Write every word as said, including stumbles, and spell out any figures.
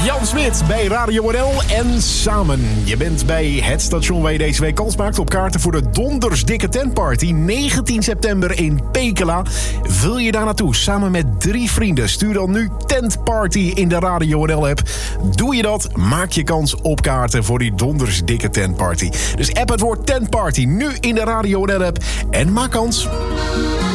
Jan Smit bij Radio N L en Samen. Je bent bij het station waar je deze week kans maakt op kaarten voor de Dondersdikke Tentparty. negentien september in Pekela. Wil je daar naartoe samen met drie vrienden? Stuur dan nu Tentparty in de Radio N L app. Doe je dat, maak je kans op kaarten voor die Dondersdikke Tentparty. Dus app het woord Tentparty nu in de Radio N L app en maak kans.